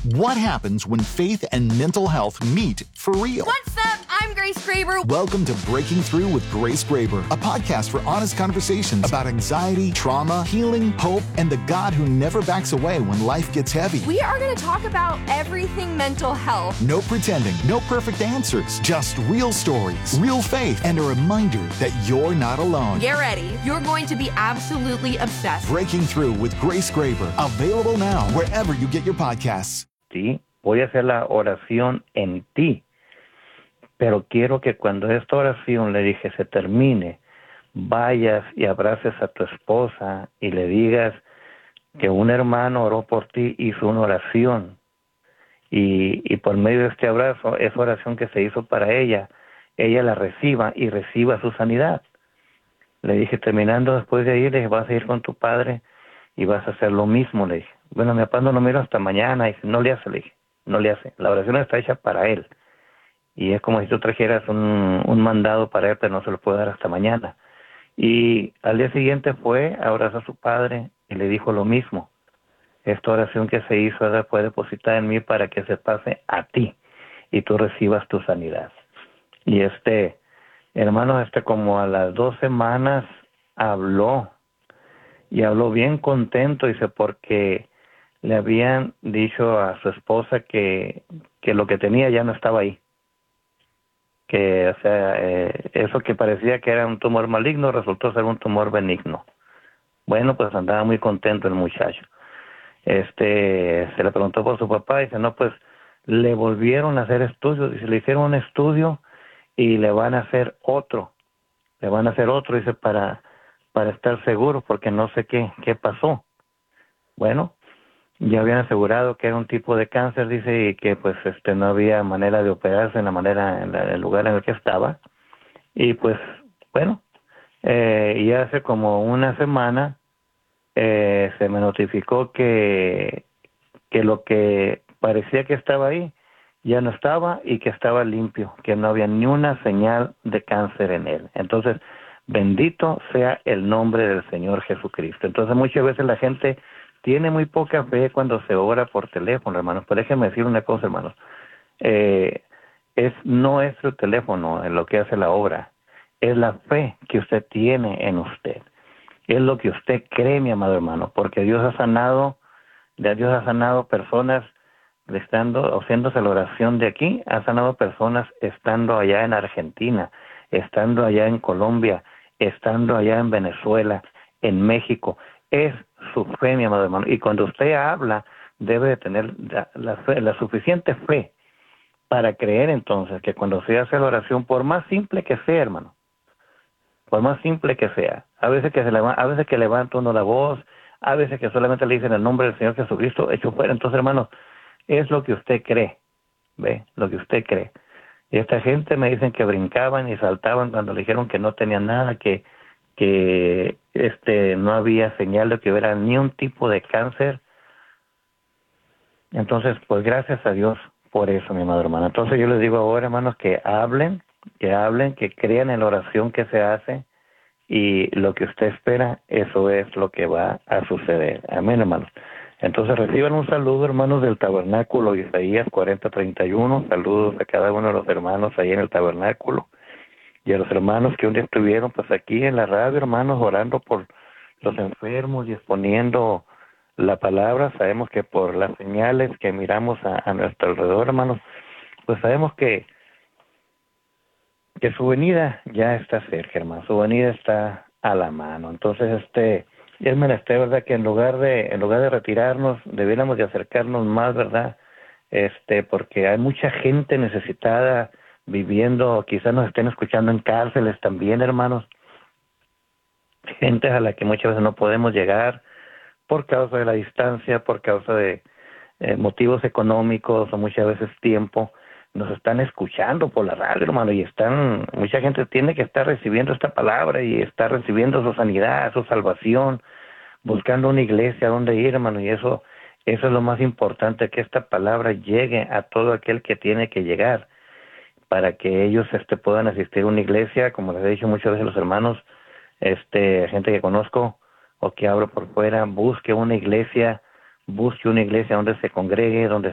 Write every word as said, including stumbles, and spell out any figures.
What happens when faith and mental health meet for real? What's up? I'm Grace Graber. Welcome to Breaking Through with Grace Graber, a podcast for honest conversations about anxiety, trauma, healing, hope, and the God who never backs away when life gets heavy. We are going to talk about everything mental health. No pretending, no perfect answers, just real stories, real faith, and a reminder that you're not alone. Get ready. You're going to be absolutely obsessed. Breaking Through with Grace Graber, available now wherever you get your podcasts. Sí, voy a hacer la oración en ti, pero quiero que cuando esta oración, le dije, se termine, vayas y abraces a tu esposa y le digas que un hermano oró por ti, hizo una oración, y, y por medio de este abrazo, esa oración que se hizo para ella, ella la reciba y reciba su sanidad. Le dije, terminando después de ahí, le dije, vas a ir con tu padre y vas a hacer lo mismo, le dije. Bueno, mi papá no lo miro hasta mañana. Y dice, no le hace, le dije, no le hace. La oración está hecha para él. Y es como si tú trajeras un, un mandado para él, pero no se lo puede dar hasta mañana. Y al día siguiente fue, abrazó a su padre y le dijo lo mismo. Esta oración que se hizo ahora fue depositada en mí para que se pase a ti y tú recibas tu sanidad. Y este, hermano, este como a las dos semanas habló. Y habló bien contento, dice, porque le habían dicho a su esposa que, que lo que tenía ya no estaba ahí. Que, o sea, eh, eso que parecía que era un tumor maligno resultó ser un tumor benigno. Bueno, pues andaba muy contento el muchacho. Este, se le preguntó por su papá y dice, no, pues le volvieron a hacer estudios. Dice, le hicieron un estudio y le van a hacer otro. Le van a hacer otro, dice, para... para estar seguro, porque no sé qué, qué pasó. Bueno, ya habían asegurado que era un tipo de cáncer, dice, y que pues este no había manera de operarse en la manera, en, la, en el lugar en el que estaba. Y pues, bueno, eh, y hace como una semana eh, se me notificó que, que lo que parecía que estaba ahí ya no estaba y que estaba limpio, que no había ni una señal de cáncer en él. Entonces, bendito sea el nombre del Señor Jesucristo. Entonces muchas veces la gente tiene muy poca fe cuando se ora por teléfono, hermanos. Pero déjenme decir una cosa, hermanos. Eh, es no es el teléfono en lo que hace la obra. Es la fe que usted tiene en usted. Es lo que usted cree, mi amado hermano. Porque Dios ha sanado, Dios ha sanado personas estando, haciéndose la oración de aquí. Ha sanado personas estando allá en Argentina, estando allá en Colombia, estando allá en Venezuela, en México. Es su fe, mi amado hermano. Y cuando usted habla, debe de tener la, la, fe, la suficiente fe para creer entonces que cuando se hace la oración, por más simple que sea, hermano, por más simple que sea, a veces que se levanta, a veces que levanta uno la voz, a veces que solamente le dicen el nombre del Señor Jesucristo, hecho fuera. Entonces, hermano, es lo que usted cree, ¿ve? Lo que usted cree. Y esta gente me dicen que brincaban y saltaban cuando le dijeron que no tenían nada, que, que este no había señal de que hubiera ni un tipo de cáncer. Entonces, pues gracias a Dios por eso, mi amado hermano. Entonces yo les digo ahora, hermanos, que hablen, que hablen, que crean en la oración que se hace, y lo que usted espera, eso es lo que va a suceder. Amén, hermanos. Entonces reciban un saludo, hermanos, del tabernáculo Isaías cuarenta treinta y uno. Saludos a cada uno de los hermanos ahí en el tabernáculo y a los hermanos que un día estuvieron pues aquí en la radio, hermanos, orando por los enfermos y exponiendo la palabra. Sabemos que por las señales que miramos a, a nuestro alrededor, hermanos, pues sabemos que que su venida ya está cerca, hermano. Su venida está a la mano. Entonces, este es menester, ¿verdad?, que en lugar de en lugar de retirarnos, debiéramos de acercarnos más, ¿verdad? Este, porque hay mucha gente necesitada viviendo, quizás nos estén escuchando en cárceles también, hermanos. Gente a la que muchas veces no podemos llegar por causa de la distancia, por causa de eh, motivos económicos o muchas veces tiempo. Nos están escuchando por la radio, hermano, y están, mucha gente tiene que estar recibiendo esta palabra y está recibiendo su sanidad, su salvación, buscando una iglesia donde ir, hermano, y eso, eso es lo más importante, que esta palabra llegue a todo aquel que tiene que llegar, para que ellos este, puedan asistir a una iglesia, como les he dicho muchas veces los hermanos, este, gente que conozco o que abro por fuera, busque una iglesia, busque una iglesia donde se congregue, donde